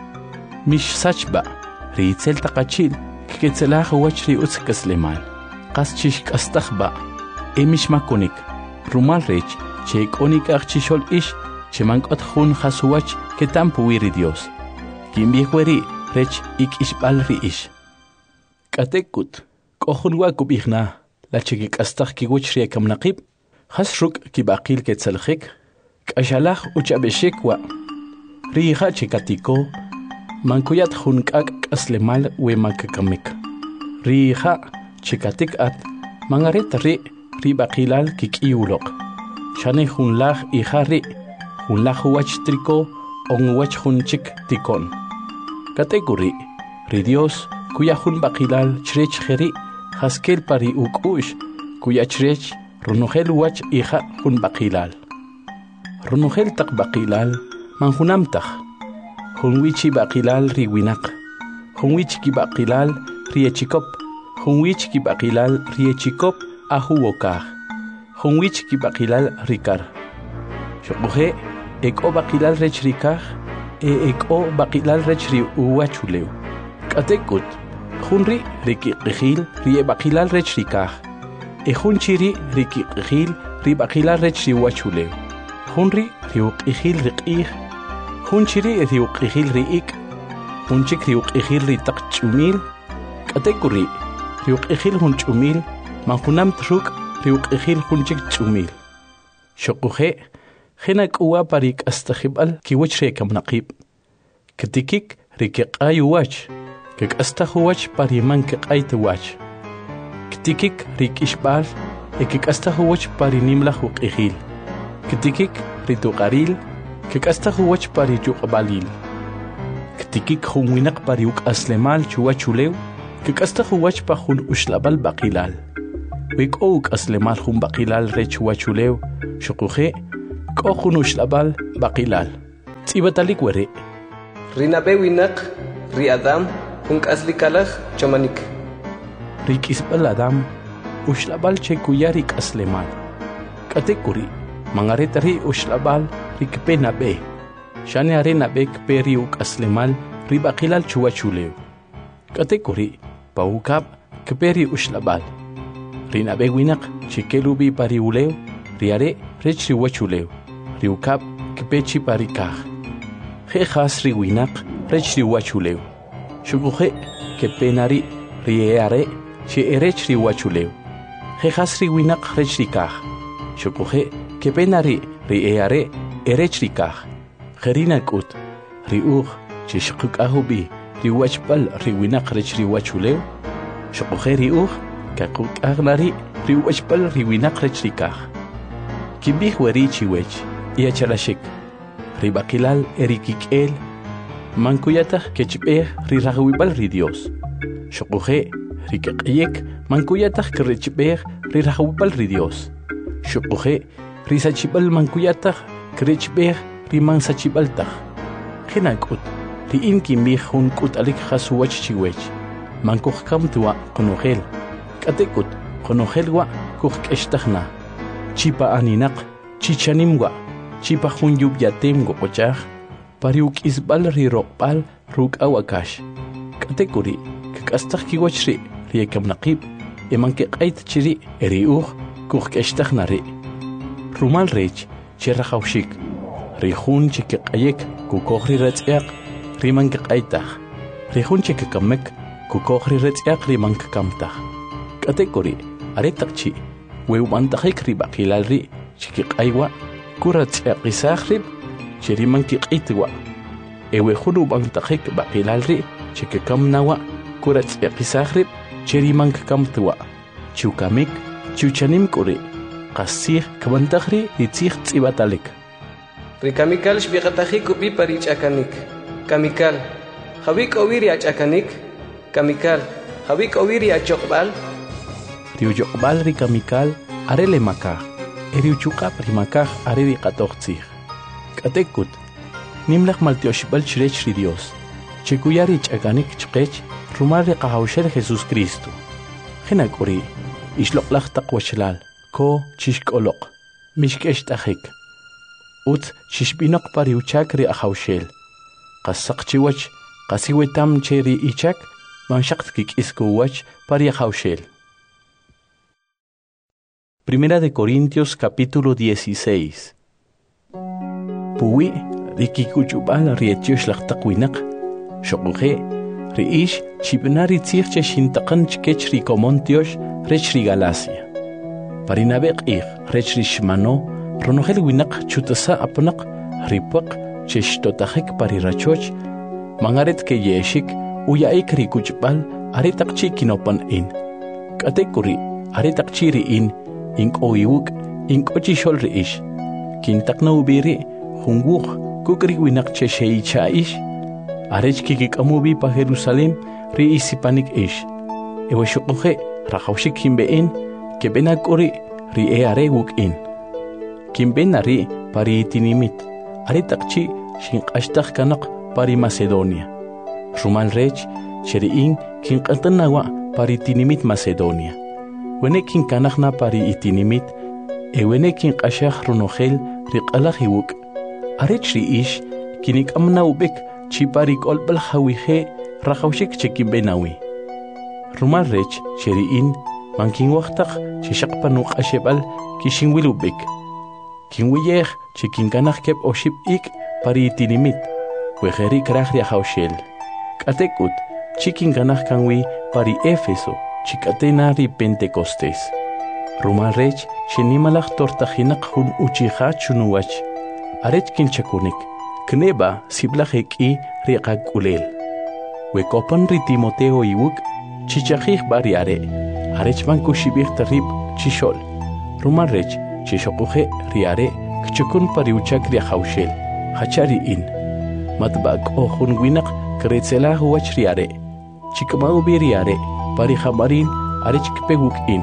mish sachba ritzel taqachil kiketzelah wachri utzkasleman qaschish kastakhba emish makonik rumalrech che konik archishol ish chemankot khun khasuwach ketampu wiri Dios kimbikweri rech ikishbal ri ish katekut kohunwa kubihna la chikik astakh kiwachri kamnaqib khasruk kibaqil ketzelkhik kashalakh uchabeshekwa riha chikatiko mankuyat hunkak aslemal we makakamik riha chikatik at mangaret ri baqilal kikiulok shane hunlach ihari hunlach wach triko on wach hunchik tikon kategori ri Dios kuya hun baqilal chrech kheri haskel pari ukush kuya chrech ronogel wach iha hun baqilal ronogel tak baqilal manhunamtakh hunwichi baqilal riwinak hunwichi ki baqilal riechikop hunwichi ki baqilal riechikop ahuwokah hunwichi ki baqilal rikar shoqhe eko baqilal rech rikah eko baqilal rech ri uwachuleu katekut hunri rikiqhil ri baqilal rech rikah hunchiri rikiqhil ri baqilal rech ri wachuleu hunri riuqhil riqih hunchiri riuqhil riik hunchik riuqhil ri taqchumil katekuri riuqhil hunchumil manhunam truk riuqhil hunchik chumil shoqhe khinak uwa parik astakhibal kiwachre kamnaqib katikik rikiqay wach kik astakhwach pariman kiqay wach katikik rikishbal ekik astakhwach parinimla huqhil katikik rituqaril kik astakhwach parijuqbalil katikik khumwinak pariuk aslemal chuwachulew kik astakhwach pa khun ushlabal baqilal Wikouk aslemal jun bakilal rech wachulew, shokuje, kojunush labal bakilal. Tsibatalik were. Rinabe winak, ri Adam, aslikalaj chamanik. Rikisbal Adam, ushlabal chekuyarik aslemal. Katekuri, mangaretari ushlabal rikpenabe. Shane arena bek periuk aslemal ribakilal chuwachulew. Katekuri, paukap keperi ushlabal. Rinabe winak chikelubi pariulew, riare rechri wachulew. Riukap kepechi parikaj. Jejas riwinak rechri wachulew. Shukuje kepenari rieare che erechri wachulew. Jejas riwinak rechri kaj. Shukuje kepenari rieare erechri kaj. Gerinakut riuj che shkukahubi riwachbal riwinak rechri wachulew. Shukuje riuj kakukagnari riwachbal riwinak rechri kaj. Kibih weri chiwech iachalashik. Ribakilal erikik'el mankuyataq kechib'ej rirajwib'al ri Dios. Shukuje rikaq'iyek mankuyataq kirechib'ej rirajwib'al ri Dios. Shukuje risachib'al mankuyataq kirechib'ej rimansachib'altaj. Jinak'ut ri'in kinb'ij jun k'ut'alik qasuwach chiwech. Mankujkam tuwa qonojel. K'atek'ut qonojel wa kujk'extajna. Chipa aninaq chichanim wa. Chipa jun yubyatem gokochaj, pariuk isbal riroqbal ruk awakash. Katekuri, kakastak kiwachri, riekam naqib, emanke qait chiri, eriuj, kukeshtag nari. Rumal rech, cherrajawshik, rihun chikaqayek, kukogri retziak, rimanke qaitaj. Rihun chikakamek, kukogri retziak rimanke kamtaj. Katekuri, aretakchi, weubantajik ribakilalri, chikikaywa, kurat qisahrib chiriman kiqitwa ewe khulu bang takhik baqilalri chikekamnawa kurat qisahrib chiriman kamtwa chukamik chuchanim kuri qasih kabantakhri itzih tsibatalik rikamikal shbiqatahi kubi parich akanik kamikal hawik owiri achakanik kamikal hawik owiri achoqbal riujoqbal rikamikal arele makah Eriuchuka primakaj aredi qatoqtzij. K'atekut, nimlaj maltioshbal chirech ri Dios. Chikuyari ch'akanik chqech, rumal ri qahawshel Jesús Cristo. Jinak'uri, ixloqlaj taqwachlal, ko chixk'oloq, mixk'ex t'ajik. Ut xixb'inoq pariuchak ri ahawshel. Qasaq chiwach, qasiwetam che ri ichak, manxaq tkik'iskuwach pari ahawshel. Primera de Corintios capítulo 16. Puwi rikikuchubal rietiosh laqtaqwinak. Shokuje riish chibnari tzirche shintaqan chkech rikomontiosh rech ri Galacia. Parinabeq ig rech ri shmano ronojel winak chutasa apnaq ripuq cheshtotajek parirachoch mangaret ke yeshik uyaik rikuchbal aretaqchi kinopan in. Katekuri aretaqchi riin Inkoiwuk, inkochishol reish. Kintakna ubiri, hunguk, kukri winak chesheicha ish. Arech kikikamubi pa Jerusalem, ri isipanik ish. Ewa shukuje, rajawshik kimbein, kebenakuri, ri eare wuk in. Kimbenari pari itinimit. Aretakchi, shinkashtak kanak pari Macedonia. Rumal rech, cheriin, kinkantanawa pari itinimit Macedonia. Wenekin kanajna pari itinimit, ewenekin qashaj runojel riqalajiwuk. Arech riish, kinik amna ubek chipari kolbal hawije rajawshik chekimbenawi. Rumal rech cheriin, mankin waqtaq chishaqpanuq ashebal kishinwil ubek. Kinwiyej chekin kanaj kep oshib ik pari itinimit, wejeri kraj riajawshel. Katekut, chikin kanaj kanwi pari Éfeso. Chikatena ri Pentecostés. Rumal rech, shenimalaj tortajinak jun uchija chunuwach. Arech kinchakunik, kneba siblajeki riqakulel. Wekopan ri Timoteo iwuk, chichajij bariare. Arech bankushibij tarib chishol. Rumal rech, chishokuje riare, kchukun pariuchak riajawshel. Hachari in. Matbak o jun winak kretzelah wach riare. Chikmau biriare. Pari jamarin arech kpeguk in,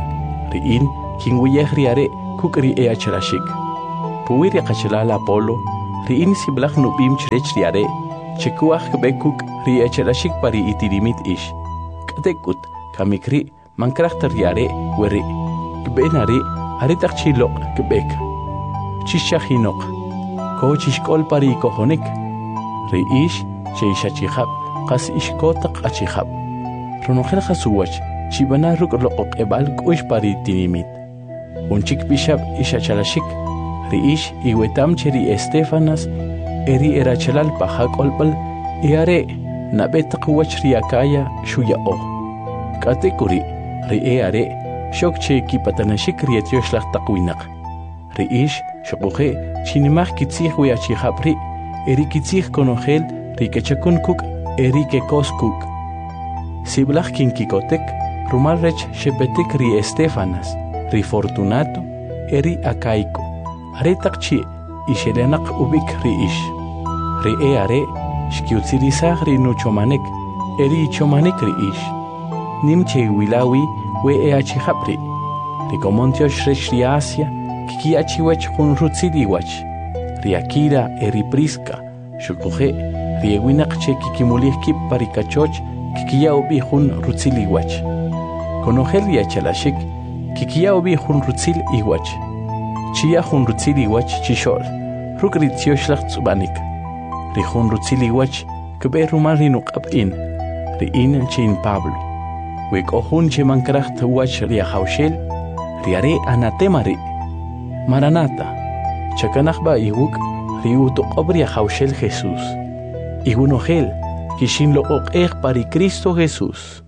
riin kinwiyeh riare kukri achalashik. Puwiri kachalala Apolo, riin siblach nubim chrech riare, chekuach kbekuk ri achalashik pari itirimit ish. Katekut kamikri mankrachtar riare weri. Kbenari aritak chilok kbek. Chishahinok. Ko chishkol pari kohonik. Ri ish cheishachihab qas ishkotak achihab. Ronojel khasuwach chibana ruk loqok ebal kuish pari tinimit. Unchik bishab ishachalashik. Riish iwetam cheri Estefanas eri erachalal pahak olpal iare nabetak wach riakaya shuya o. Katekuri riare shok che kipatanashik rietyosh takwinaq. Riish shokuhe chinimach kitzih wiachihapri eri kitzih konojel rikechakunkuk eri kekoskuk. Siblach kinkikotek rumal rech shepetik ri Estefanas ri Fortunato eri Acaico. Are takchi ishelenak ubik riish. Ri are shkiutsirisah ri nuchomanek eri chomanek riish. Nimche wilawi we achihapri. Ri komontiosh rech ri Asia kiki achiwach kun rutsiliwach. Ri Akira eri Priska shukuhe ri ewinak che kikimulih kip parikachoch kikiya ubi hun rutsiliwach. Konojel ri achalashik kikiya ubi hun rutsil iwach. Chia hun rutsili wach chishol, rukrit yoshlach tsubanik. Ri hun rutsili wach, kbe rumal rinukab in, ri in chin Pablo. Wek ohun che mankracht wach ria haushel, riare anatemari. Maranata, chakanachba iwuk, riuto obria haushel Jesús. Igunojel, kishin lo ok pari Cristo Jesús.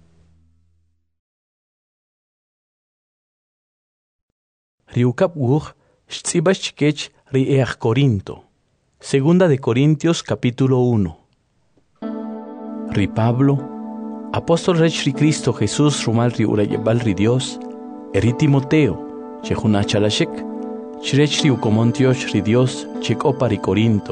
Riukap uj, shtzibach kech riech Corinto. Segunda de Corintios capítulo 1. Ri Pablo, apóstol rech ri Cristo Jesús rumal ri urayebal ri Dios, eri Timoteo, chejuna chalashek, chrech ri ukomontiosh ri Dios, chekopa ri Corinto,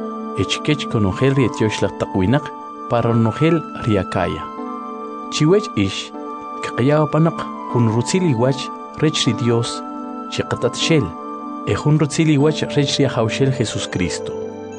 echkech konojel ri etiosh la takwinak, para nojel ri Acaya. Chiwech ish, kakayao panak, hun rutzili wach, rech ri Dios, Chiqatat shel, ejun rutzili wach rech ria haushel Jesus Cristo.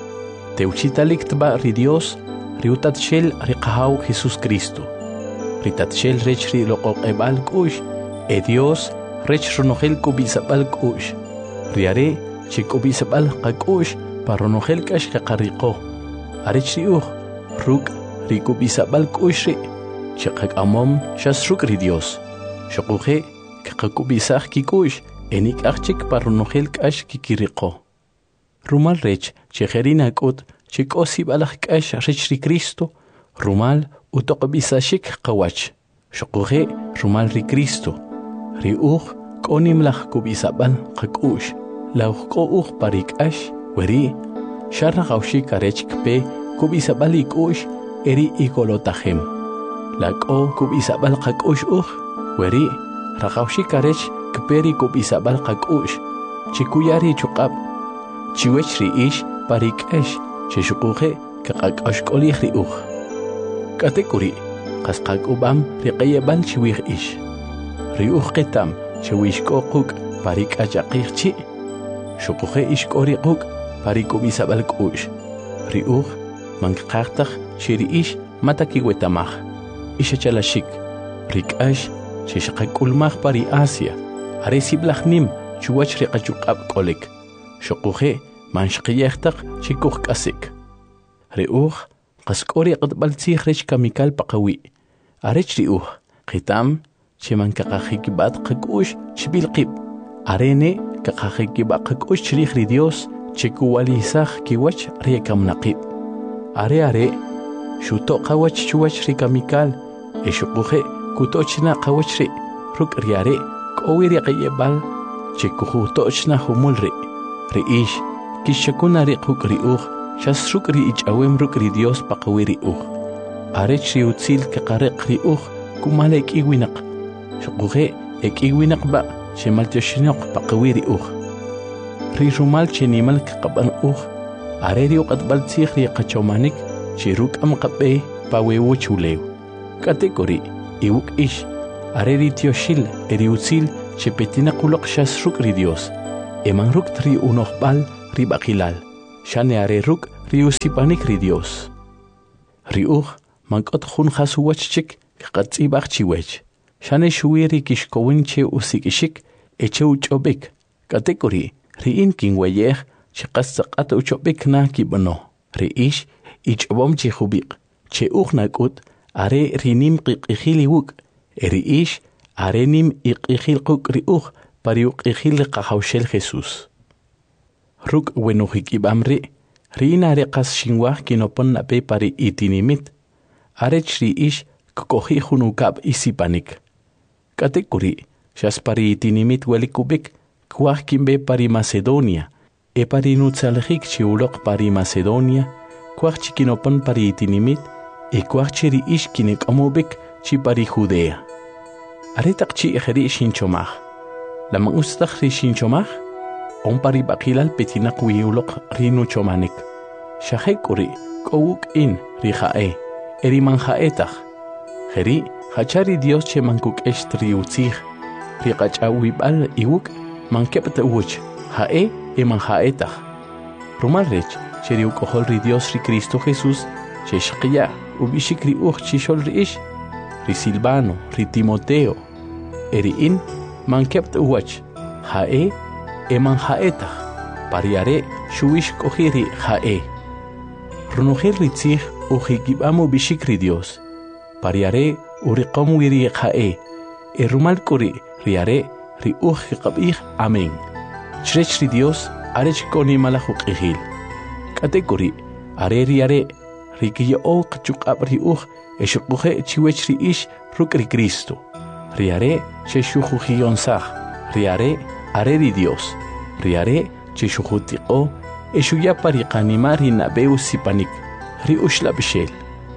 Teuchitalik tba ri Dios, riutat shel riqahau Jesus Cristo. Ritat shel rech ri loqoq ebal kush, Dios rech ronojel kubisabal kush. Riare chikubisabal qakush paronojel kash qaqariqo. Arech riuj ruk rikubisabal kush ri. Chiqaq amom shasruk ri Dios. Shoquhe qaqubisaj kikush. Enik achik paronojel kash kikiriqo. Rumal rech chejerina kot chikosi balaj kash rech ri Cristo. Rumal utoqbisashik qawach. Shokuhe rumal ri Cristo. Ri uj konim laj kubisabal qakush. Lauj ko uj parik ash weri. Sharra gaushik arech kpe kubisabal ikush eri ikolotajem. Lako kubisabal qakush uj weri. Ragaushik arech kperi kubisabal qakush chikuyari chuqab chiwech ri ish parikesh cheshuquje kaqaqash qolih ri uj katekuri qasqaqubam riqayebal chiwij ish ri uj qitam chiwishqoquk parik'achaqij chi shuquje ish qoriquk parikubisabal k'ush ri uj manqaqtaj chiri ish matakiwetamaj ishachalashik rik'ash chishqaqulmaj pari Asia Are siblachnim chuwach riqachuqab kolek. Shokuhe manshqiyaqtaq chikuq kasik. Riuj qaskori qatbaltzih rech kamikal paqawi. Arech riuj qitam chiman kaqajikibat qakush chbilqib. Arene kaqajikibat qakush chrij ri Dios chikuwalisaj kiwach rikamnaqib. Are shuto qawach chuwach ri kamikal eshukuhe kutochna qawach ri ruk riare Owiri qayebal chikuhu tochna humulri riish kishakuna riquk riuj shasruk ri ichawem ruk ri Dios paqawiri uj arech ri utzil kaqariq riuj kumalek iwinaq shuquhe ek iwinaq ba shemaltioshinoq paqawiri uj ri rumal chenimal kaqaban uj areri uqatbal tzih ri qachomanik chiruk am qabe pawewu chulew kategori iwuk ish are ri tioshil eri utzil che petina kulok shas ruk ri Dios eman ruk tri unohbal ri bakilal shane are ruk ri usipanik ri Dios ri mankot khun khasu wachchik qatsi bakhchiwech shane shuiri kishkowinche usikishik eche uchobik kategori ri in kingweyeh chiqasqat uchobik na kibno ri ish ichbom chi khubik che nakut are rinim qiqiliwuk eri ish are nim iqilquk ri pariuk iqil qahawshel Jesus ruk wenuhik ibamri rinare qas shinwa kinopon nape pari itinimit are chri ish kohi hunukab isipanik kategori shas pari itinimit welikubik kwah kimbe pari Macedonia e pari nutsalhik chiulok pari Macedonia kwah chikinopon pari itinimit e kwah chiri ish kinek amobik chi pari Judea are takchi ejeri shinchomah lama ustakh shinchomah on pari bakilal petinak wiulok rinu chomanik shahekuri kowuk in rihae eri manjaetach jeri hachari Dios che mankuk estri utzig riqachawibal iwuk mankepta uch hae e manjaetach rumalrech cheri ukohol ri Dios ri Cristo Jesus che shqiya ubishikri chishol riish ri Silvano ri Timoteo eri in mankepta uch hae e manjaetach pariare shuish kohiri hae runohel ritzig ujikibamo bishikri Dios pariare uriqom wiri hae e rumal kuri riare ri ujikabih amen chrech ri Dios arech koni malahuk ihil kategori are riare rikiyo qchukab ri eshuqhe chiwech ri ish ruk ri Cristo riare cheshukhiyonsah riare are ri Dios riare cheshukutiko eshuya pariqanimari nabeu sipanik ri ushla bishel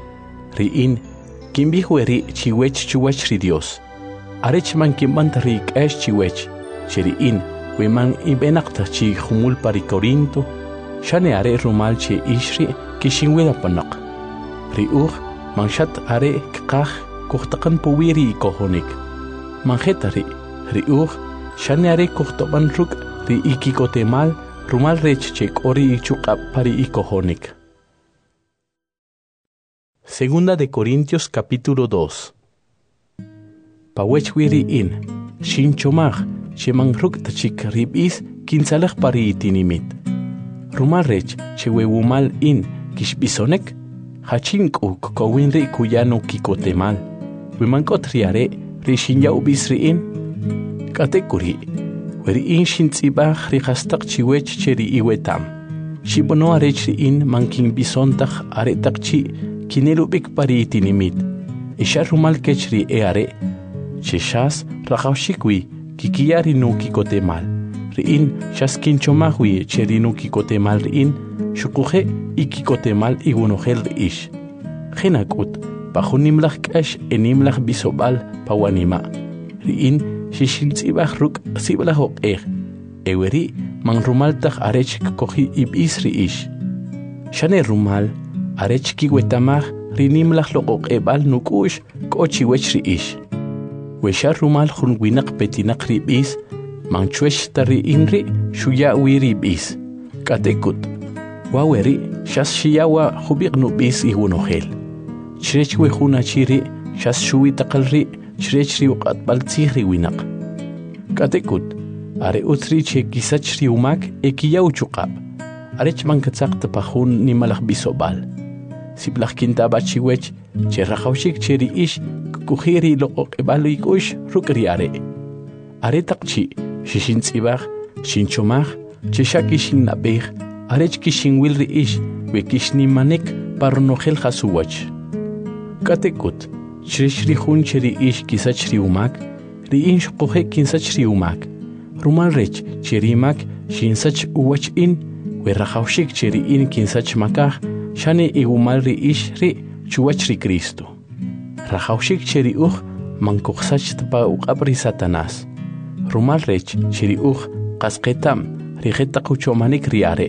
ri in kimbi hueri chiwech chuwech ri Dios arech man kimbant ri kesh chiwech chiri in weman ibenaqta chi khumul pari Corinto shane are rumal che ishri kishinwela panaq ri manshat are qah kuhtaqan puwiri kohonik manjetari ri shane are kuhtoban ruk ri ikikotemal rumal rech che kori ichuqab pari ikohonik. Segunda de Corintios capítulo 2. Pawechwiri in shinchomach chemangruk tachik ribis kinsalach pari itinimit rumal rech chewewumal in kishbisonek hachinku kowinri kuyano kikotemal wimankot riare rishinya ubisri in kategori weri in shintzibach rihastaq chiwech cheri iwetam shibono arechri in mankin bisontach aretak chi kinelubik pari itinimit isharumal kechri eare cheshas rajawshikwi kikiyari no kikotemal riin shaskinchomahwi cheri no kikotemal riin shukuhe ikikotemal igunohel ish khinakut pajunimlach kash enimlach bisobal pawanima riin shishintzibach ruk siblahok eweri man rumaltach arech kohi ibis ish shane rumal arech kiwetamach rinimlach lokok ebal nukush kochi wechri ish weshar rumal khun winak petinak ribis manchwesh tari inri shuya wiribis katekut waweri shas shiyawa khubik nubis ihunohel chrech we khuna chiri shas shuwi taqalri chrech ri uqat baltziri winak katekut are utri che kisachri umak ekiyaw chuqab arech mankatzaq tapahun nimalach bisobal siblach kinta bachiwech che rajawshik cheri ish kukhiri loqoq ebaluikush rukriare are taqchi shishintzibach shinchomach cheshakishin nabeh arech kishin wilri ish we kishni manek parnohel khasuwach katekut chreshri khun cheri ish kisachri umak ri insh qohe kinsachri umak rumal rech cheri mak shinsach uwach in we rajawshik cheri in kinsach makah shane igumal ri ish ri chuwach ri Cristo rajawshik cheri mankuqsach tpa uqabri Satanas rumal rech cheri qasqetam rijeta quchomanik riare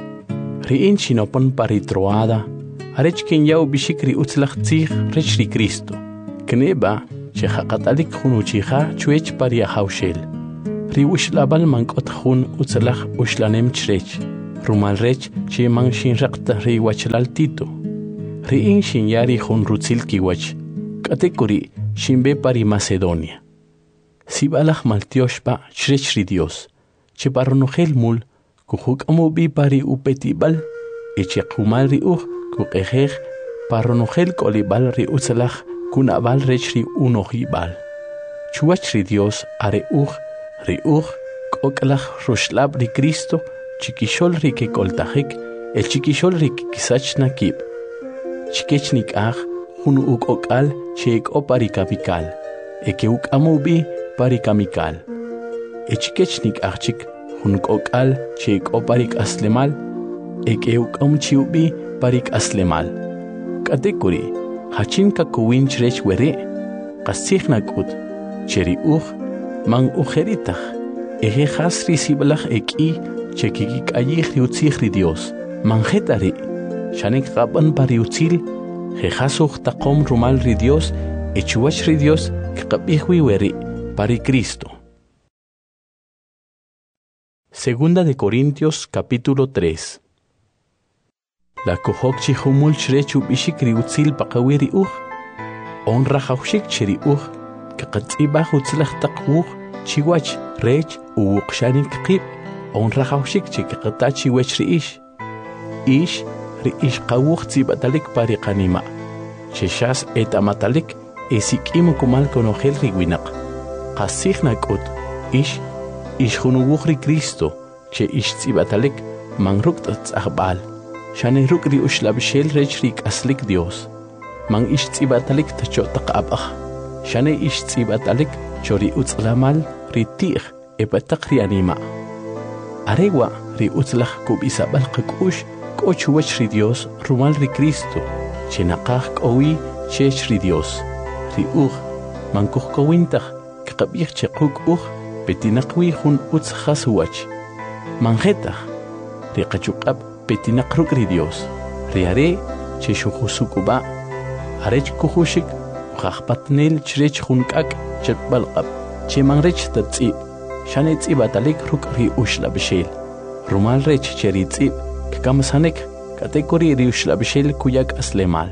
riin chinopon pari troada arech kin yaw bishikri utzlach tzig rech ri Cristo kneba che haqatalik hun uchiha chuech paria haushel. Ri ushlabal mankot hun utzalach ushlanem chrech. Rumal rech che mang shin raqta ri wachlal tito. Ri in shin yari hun rutzil kiwach. Katekuri shinbe pari Macedonia. Sibalach maltioshpa chrech ri Dios. Che paronogel mul kuhuk amubi pari upetibal. Eche kumal ri kukejej paronogel kolibal ri utzalach kunabal rech ri unojibal. Chuach ri Dios are ri koklach rushlab ri Cristo chikishol ri ke koltajik el chikishol ri kisach nakib. Chikechnik hun ukokal chek o parikapikal. Eke amubi parikamikal. Chikechnik chik hun kokal chek o parik aslemal. Eke chiubi parik aslemal. Katekuri hachin kakuwin chrech were qasich nakut cheri man ujeritach eje hasri siblach eki chekiki ayih riutzich ri Dios manjetari shanek qaban pariutzil jehasuch taqom rumal ri Dios echuach ri Dios kqabihwi weri pari Cristo. Segunda de Corintios capítulo 3. La kohok chihumul chrechu bishik riutzil paqawiri honra haushik cheri kaqatzibah utzlach taqwuh chiwach rech uqshanik qib honra haushik chikaqatachi wech riish qawuh tsibatalik pariqanima cheshas etamatalik esikim kumal konogel riwinaq qasih nakut ish hunuwuh ri Cristo che tsibatalik mangruk tzahbal shane rukri ushlab shel rech rik aslik Dios man tsibatalik tachotaq abah shane tsibatalik chori utzlamal ritir epataq ri anima arewa ri utzlach kubisabal qakush kochuwach ri Dios rumal ri Cristo chenaqaq qowi chech ri Dios ri man kuhkowintaq kaqabih chaquk petinaqwi hun utzkhaswach manjetaq ri qachuqab petinaqruk ri Dios riare che shuhusukuba arech kuhushik qaqpatnel chrech hunkak chetbalqab che mangrech tatsi shane tsibatalik ruk ri ushlabshel rumal rech cheri tsib kamsanek katekori ri ushlabshel kuyak aslemal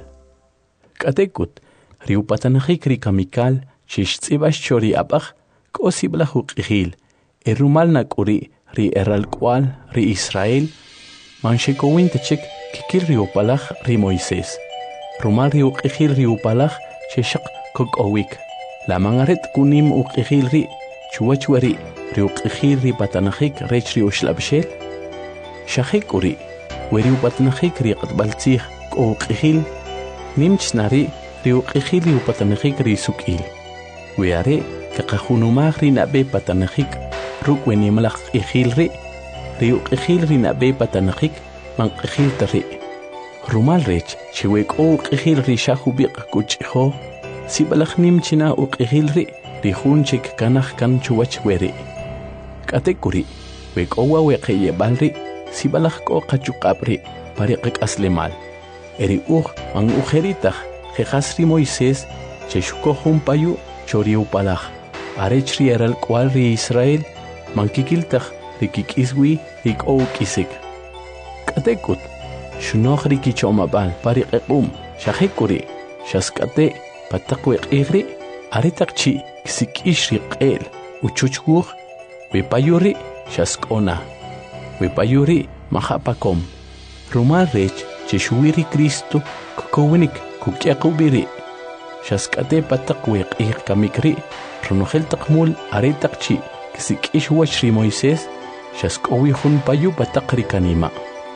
katekut ri upatanakik ri kamikal chish tsibash chori abakh kosibla huqihil rumal nakuri ri eralkwal ri Israel manshekowin tchik kikil ri upalach ri Moisés rumal ri uqihil ri upalach cheshaq kokowik la mangaret kunim uqihil ri chuwachwari ri uqihil ri patanajik rech ri ushlabshel shahikuri weri upatanajik ri qatbaltzih uqihil nimchnari ri uqihil ri upatanajik ri sukil weare kaqahunumah ri nabe patanajik rukweni malaq ihil ri uqihil ri nabe patanajik manqihil tari rumal rech chiwek uqihil ri shahubiq kuchho sibalakh nimchina uqihil ri hunchik kanaj kan chuwach weri katekuri wek owa weqeye balri sibalakh ko qachuqabri pariqik aslemal eri man ujeritach jehasri Moisés cheshuko humpayu chori upalach arechri eral kwal ri Israel mankikiltach rikikiswi rikokisik katekut shunokh rikichomabal pariqum shahikuri shaskate pataqweq igri aritaqchi kisikish riqel uchuchwuh wipayuri shaskona wipayuri mahapakom rumal rech cheshuwiri Cristo kowinik kukyaqubiri shaskate pataqweq ig kamikri runogel taqmul aritaqchi kisikish wachri Moisés shaskowi hun payu pataqri kanima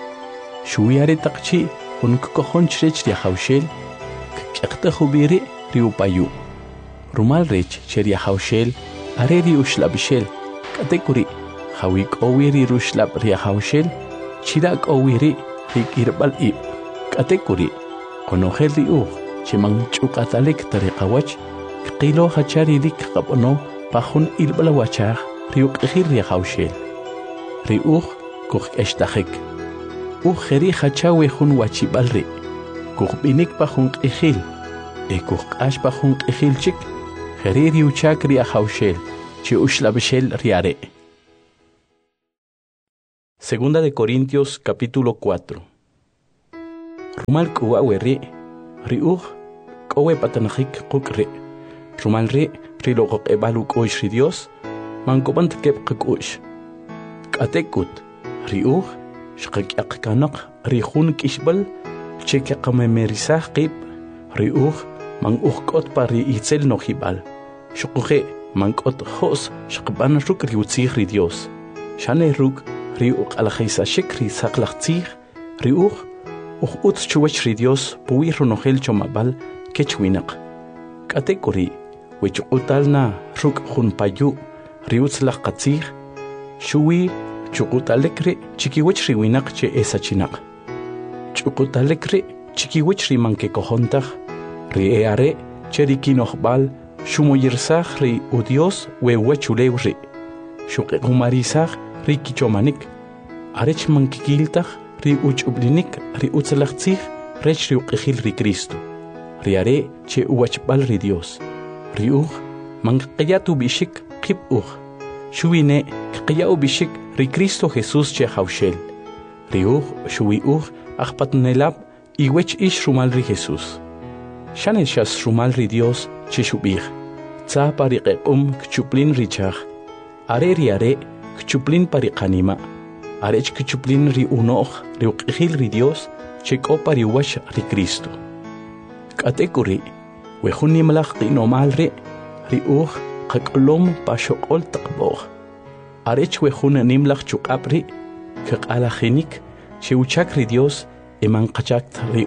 shuwi aritaqchi hun kokhon chrech ri hawshel kyaqta khubiri ri upayu rumal rech cheri hawshel are ri ushlabshel katekuri hawik owiri rushlab ri hawshel chirak owiri ri kirbal ib katekuri konogel ri chimang chukatalik tariqawach qilo hachari lik qabono pahun ilbala wachar ri uqihir ri hawshel ri kuh eshtahik kheri hachawe hun wachibalri kuh binik pahun qihil kuh qash pahun qihil chik Geriri uchakri ahaushel, che ushlabeshel riare. Segunda de Corintios capítulo 4. Rumal kuaweri, riuj, kowe patanajik kukri. Rumal rilogok ebaluk oish Dios, mankobant kep kukush. Katekut, riuj, shkak kanak, rihun kishbal, cheke kamemerisah kip, riuj, man ukot pari itzel no hibal. Shukuje mankot hos shkban ruk riutzih ri Dios. Shane ruk riuk alajisa shikri saklachtzih riuk utz chuwech ri Dios puwi ronogel chomabal kechwinak. Katekuri wich utalna ruk junpayu riutzlach katzih shuwi chukutalekri chikiwech riwinak che esachinak. Chukutalekri chikiwech ri manke kohontach ri eare cherikinohbal shumoyirsach ri u Dios wewechuleu ri. Shukekumarisach ri kichomanik. Arech mankikiltach ri uchublinik ri utzalachtzich rech ri uqejil ri Cristo. Ri are che uachbal ri Dios. Ri mankayatu bishik kip Shuine kayau bishik ri Cristo Jesús che haushel. Ri shui achpatnelab iwech ish rumal ri Jesús. Shaneshas rumal ri Dios che shubich. Tza pariqequm kchuplin richach. Are kchuplin pariqanima. Arech kchuplin ri unoch ri uqejil ri Dios che kopa ri wash ri Cristo. Katekuri wejunimlach qinomal ri qaklom pashoqol taqbog. Arech wejun nimlach chuqapri kaqalajinik che uchak ri Dios emanqachakt ri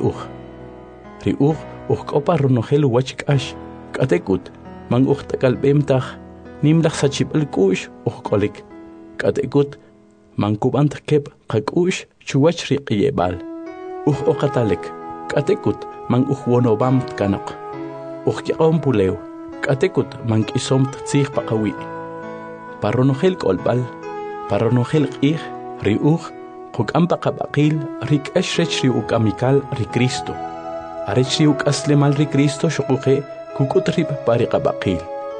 kopa ronogel wachkash. Katekut man takalbemtach nimlach sachibal kush kolik. Katekut man kubant kep qakush chuwach ri qiyebal. Okatalek. Katekut man wonobam kanak. Yaqom pulew. Katekut man kisomt tzih paqawi. Paronogel kolbal. Paronogel qih ri qukam paqabaqil ri kashrech ri ukamikal ri Cristo. Arech ri ukaslemal ri Cristo shuquqe kukutrib pariqabaqil.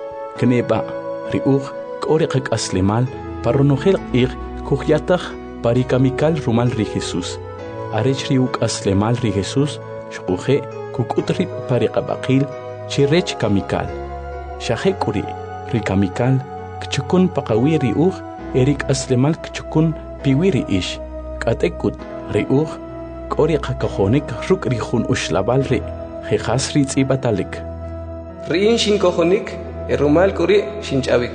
Kneba ri koriqak aslemal paronogel qih kuhyatach parikamikal rumal ri Jesús. Arech ri ukaslemal ri Jesús shuquqe kukutrib pariqabaqil chirech kamikal. Shahekuri ri kamikal kchukun paqawi ri erik aslemal kchukun piwiri ish. Katekut ri koriqa kojonik ruk ri jun ushlabal ri jejas ri tzibatalik. Riin shin kojonik erumal kuri shinchawik.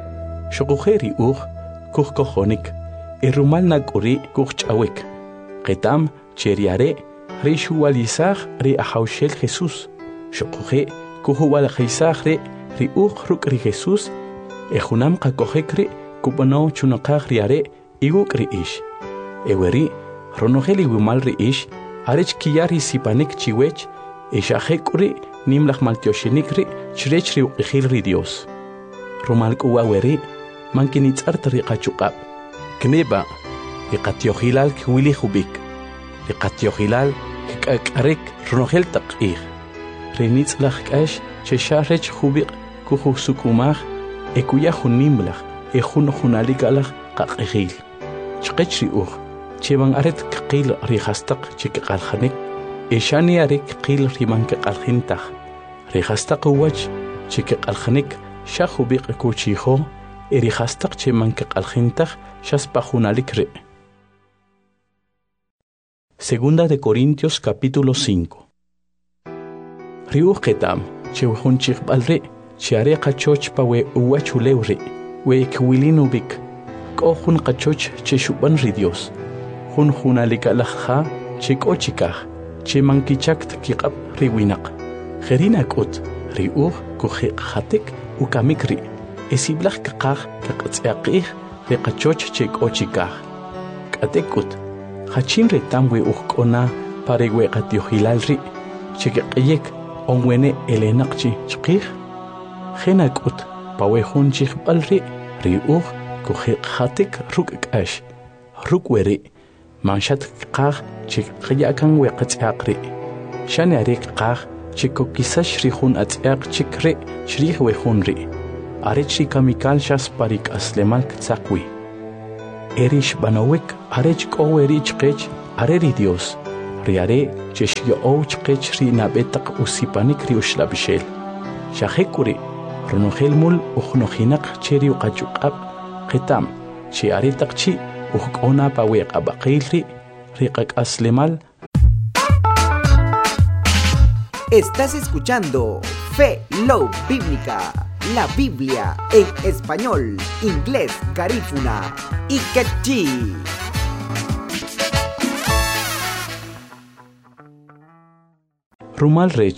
Shuquqe ri kuj kojonik erumal nakuri kuj chawik. Qetam cheriare ri shuwalisaj ri ahaushel Jesús. Shuquqe kuhuwalajisaj ri ruk ri Jesús ejunam qakojekri kupano chunaqaj riare iguk ri ish. Eweri ronogeli wimal ri ish arech kiyari sipanik chiwech eshajekuri nimlaj maltioshinik ri chrech ri uqejil ri Dios. Rumal kuwaweri mankinitzart ri qachuqab. Kneba iqatiohilal kwili hubik. Iqatiohilal k'arek ronogel taqih. Renitzlaj k'ash chesharech hubik kujusukumaj ekuya junimlaj junalikalaj qaqejil. Chqech ri cheban aret qil ri hastaq chikqaljanik eshani arek qil ri manqaljintaj ri hastaq wach chikqaljanik shahubiq kuchijo eri hastaq cheman qaljintaj shaspa junalik ri. Segunda de Corintios capítulo 5. Riuj ketam chewjun chiqbalri chiare qachoch pawe uwachulewri we kwilinovik kohun qachoch cheshuban ri Dios jun junalikalajja chikochikaj chemankichakt kiqab riwinaq jerinakut riuj kujiqjatik ukamikri esiblaj kaqaj kaqatz'aqij ri qachoch chikochikaj k'atekut hachin retam we ujk'ona parewe qatiohilal ri chikeq'yek onwene elenaqchi chqij jenakut pawe jun chijb'al ri riuj kujiqjatik ruk' k'ax ruk' weri manshat qaj chikqyakan we qatz'aq ri xane are qaj chico quizás rihun atziak chikre chrih wehunri are chikamikal shas parik aslemal ktsakwi erish banowek are chko erich qech are ri Dios riare cheshyo ouch qech ri nabetak usipanik ri ushlabishel shahekuri runogel mul ukhnohinak cheri uqachuqab qitam chi are takchi uqona paweq abaqilri riqak aslemal. Estás escuchando Fe Love Bíblica, la Biblia en español, inglés, garífuna y quechí. Rumal rech